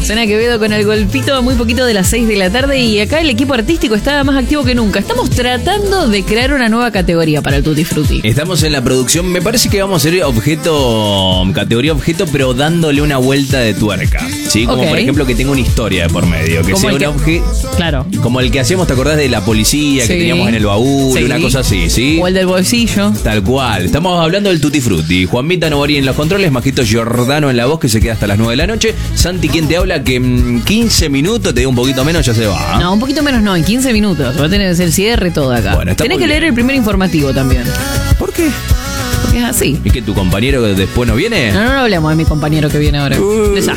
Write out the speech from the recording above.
Susana Quevedo con el golpito muy poquito de las 6 de la tarde y acá el equipo artístico está más activo que nunca. Estamos tratando de crear una nueva categoría para el Tutti Frutti. Estamos en la producción, me parece que vamos a ser categoría objeto, pero dándole una vuelta de tuerca. ¿Sí? Como por ejemplo que tenga una historia de por medio, que sea un objeto. Claro. Como el que hacíamos, ¿te acordás de la policía que teníamos en el baúl? Una cosa así, ¿sí? O el del bolsillo. Tal cual. Estamos hablando del Tutti Frutti. Juanmita Novarí en los controles, Majito Giordano en la voz, que se queda hasta las 9 de la noche. Santi, ¿quién te habla? Que en 15 minutos, te digo un poquito menos, ya se va. No, un poquito menos no, en 15 minutos. Va a tener el cierre todo acá. Bueno, tenés que leer el primer informativo también. ¿Por qué? Porque es así. ¿Y que tu compañero después no viene? No hablemos de mi compañero que viene ahora.